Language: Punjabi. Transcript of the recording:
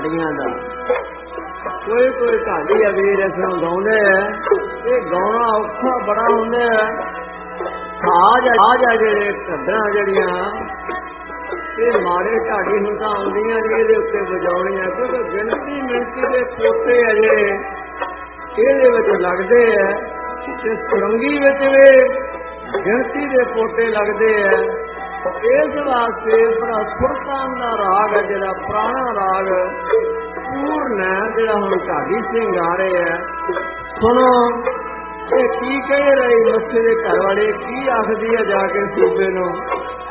ਢਾਡੀਆਂ ਦਾ। ਕੋਈ ਕੋਈ ਢਾਡੀ ਅਵੀਰ ਇਸ ਨੂੰ ਗਾਉਂਦੇ ਹੈ, ਇਹ ਗਾਉਣਾ ਔਖਾ ਬੜਾ ਹੁੰਦਾ ਹੈ। ਸਾਜ ਆ ਜਿਹੜੇ ਢੱਡਾਂ ਜਿਹੜੀਆਂ ਇਹ ਮਾੜੇ ਢਾਡੀ ਨੂੰ ਤਾਂ ਆਉਂਦੀਆਂ ਨਹੀਂ ਇਹਦੇ ਉੱਤੇ ਵਜਾਉਣੀਆਂ, ਕਿਉਂਕਿ ਗਿਣਤੀ ਮਿਣਤੀ ਦੇ ਪੋਤੇ ਆ ਜਿਹੜੇ ਇਹਦੇ ਵਿੱਚ ਲੱਗਦੇ ਆ, ਤੇ ਸੁਰੰਗੀ ਵਿੱਚ ਵੀ ਗਿਣਤੀ ਦੇ ਪੋਟੇ ਲੱਗਦੇ ਆ। ਇਸ ਵਾਸਤੇ ਬੜਾ ਸੁਰਤਾਂ ਦਾ ਰਾਗ ਹੈ ਜਿਹੜਾ ਪੁਰਾਣਾ ਰਾਗ ਪੂਰਨ ਹੈ, ਜਿਹੜਾ ਹੁਣ ਢਾਡੀ ਸਿੰਘ ਗਾ ਰਹੇ ਹੈ। ਸੁਣੋ ਇਹ ਕੀ ਕਹਿ ਰਹੀ ਮੱਸੇ ਦੇ ਘਰ ਵਾਲੇ, ਕੀ ਆਖਦੀ ਹੈ ਜਾ ਕੇ ਸੂਬੇ ਨੂੰ।